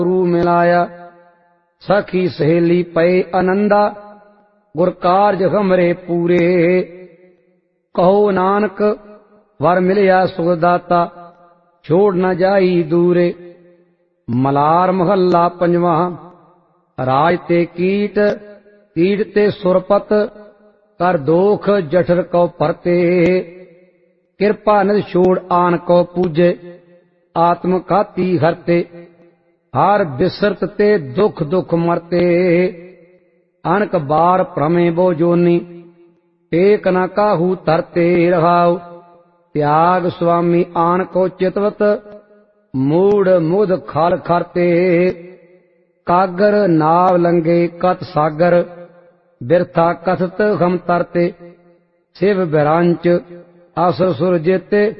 गुरु मिलाया। सखी सहेली पए आनंदा गुर कारज हमरे पूरे। कहो नानक वर मिलिया सुखदाता छोड़ न जाई दूरे। मलार महला पंजवा। राज ते कीट कीट ते सुरपत कर दोख जठर को परते। कृपा निध छोड़ आन को पूजे आत्म खाती हरते। हर बिसरत ते दुख दुख मरते। अनक बार भ्रमे बो जोनी टेक न काहू तरते रहाओ। त्याग स्वामी आन को चितवत मूड मुद खाल खारते। कागर नाव लंगे कत सागर बिरथा कथत हम तरते। शिव बिरांच असुर सुर जेते